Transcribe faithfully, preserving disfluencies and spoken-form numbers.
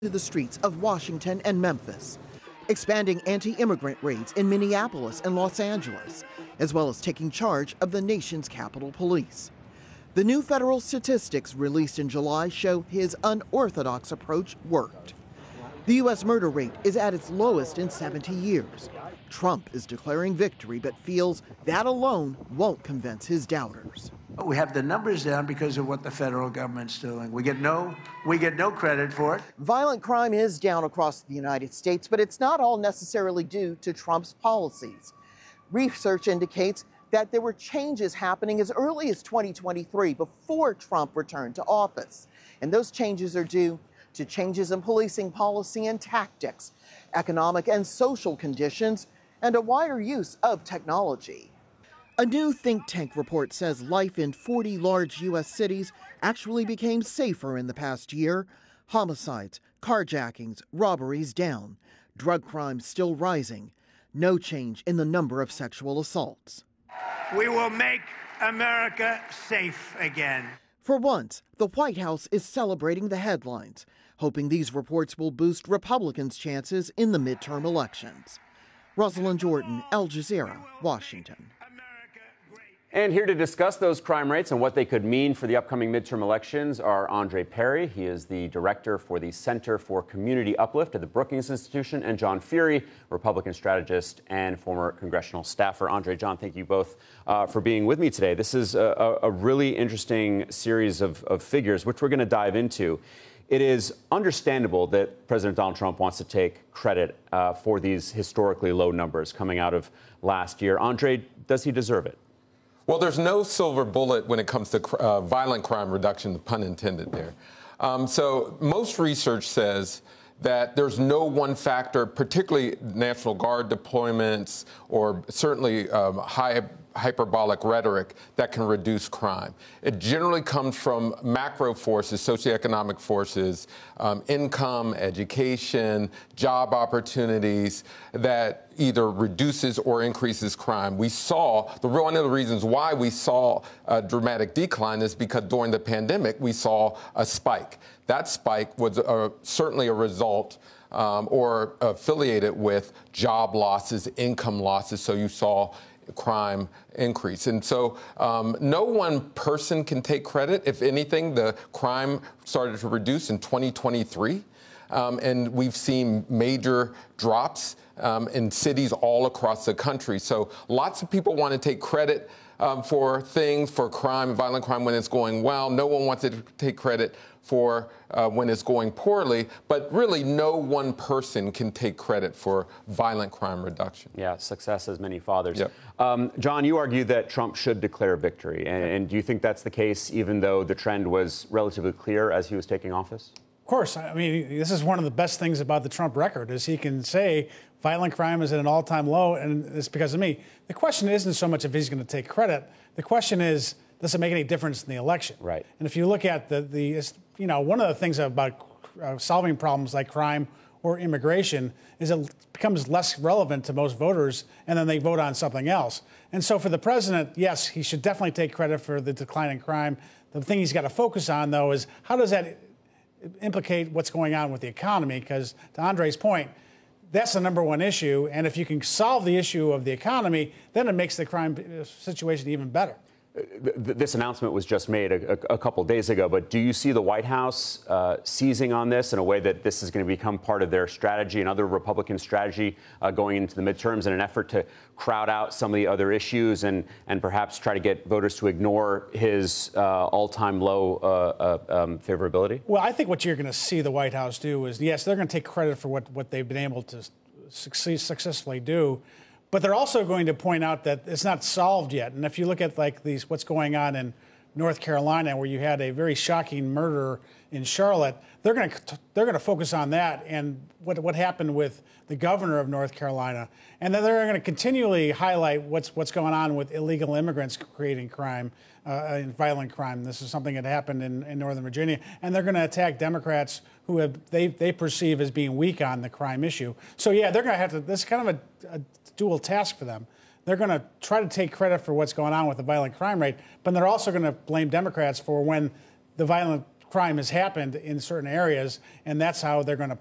to the streets of Washington and Memphis, expanding anti-immigrant raids in Minneapolis and Los Angeles, as well as taking charge of the nation's Capitol Police. The new federal statistics released in July show his unorthodox approach worked. The U S murder rate is at its lowest in seventy years. Trump is declaring victory, but feels that alone won't convince his doubters. We have the numbers down because of what the federal government's doing. We get no, we get no credit for it. Violent crime is down across the United States, but it's not all necessarily due to Trump's policies. Research indicates that there were changes happening as early as twenty twenty-three, before Trump returned to office. And those changes are due to changes in policing policy and tactics, economic and social conditions, and a wider use of technology. A new think tank report says life in forty large U S cities actually became safer in the past year. Homicides, carjackings, robberies down. Drug crimes still rising. No change in the number of sexual assaults. We will make America safe again. For once, the White House is celebrating the headlines, hoping these reports will boost Republicans' chances in the midterm elections. Rosalind Jordan, Al Jazeera, Washington. And here to discuss those crime rates and what they could mean for the upcoming midterm elections are Andre Perry. He is the director for the Center for Community Uplift at the Brookings Institution, and John Feehery, Republican strategist and former congressional staffer. Andre, John, thank you both uh, for being with me today. This is a, a really interesting series of, of figures, which we're going to dive into. It is understandable that President Donald Trump wants to take credit uh, for these historically low numbers coming out of last year. Andre, does he deserve it? Well, there's no silver bullet when it comes to uh, violent crime reduction, pun intended there. Um, so most research says that there's no one factor, particularly National Guard deployments or certainly um, high hyperbolic rhetoric, that can reduce crime. It generally comes from macro forces, socioeconomic forces, um, income, education, job opportunities that either reduces or increases crime. We saw, the one of the reasons why we saw a dramatic decline is because during the pandemic, we saw a spike. That spike was uh, certainly a result um, or affiliated with job losses, income losses. So you saw crime increase. And so um, no one person can take credit. If anything, the crime started to reduce in twenty twenty-three. Um, and we've seen major drops um, in cities all across the country. So lots of people want to take credit um, for things, for crime, violent crime when it's going well. No one wants to take credit for uh, when it's going poorly, but really no one person can take credit for violent crime reduction. Yeah, success has many fathers. Yep. Um, John, you argue that Trump should declare victory, and, and do you think that's the case even though the trend was relatively clear as he was taking office? Of course. I mean, this is one of the best things about the Trump record is he can say violent crime is at an all-time low, and it's because of me. The question isn't so much if he's going to take credit. The question is, does it make any difference in the election? Right. And if you look at the, the you know, one of the things about uh, solving problems like crime or immigration is it becomes less relevant to most voters, and then they vote on something else. And so for the president, yes, he should definitely take credit for the decline in crime. The thing he's got to focus on, though, is how does that implicate what's going on with the economy? Because to Andre's point, that's the number one issue. And if you can solve the issue of the economy, then it makes the crime situation even better. This announcement was just made a, a, a couple days ago, but do you see the White House uh, seizing on this in a way that this is going to become part of their strategy, another Republican strategy uh, going into the midterms in an effort to crowd out some of the other issues and, and perhaps try to get voters to ignore his uh, all-time low uh, uh, um, favorability? Well, I think what you're going to see the White House do is, yes, they're going to take credit for what, what they've been able to succeed, successfully do. But they're also going to point out that it's not solved yet. And if you look at like these, what's going on in North Carolina, where you had a very shocking murder in Charlotte, they're going to they're going to focus on that and what what happened with the governor of North Carolina, and then they're going to continually highlight what's what's going on with illegal immigrants creating crime uh, and violent crime. This is something that happened in, in Northern Virginia, and they're going to attack Democrats who have they they perceive as being weak on the crime issue. So yeah, they're going to have to. This is kind of a, a dual task for them. They're going to try to take credit for what's going on with the violent crime rate, but they're also going to blame Democrats for when the violent crime has happened in certain areas, and that's how they're going to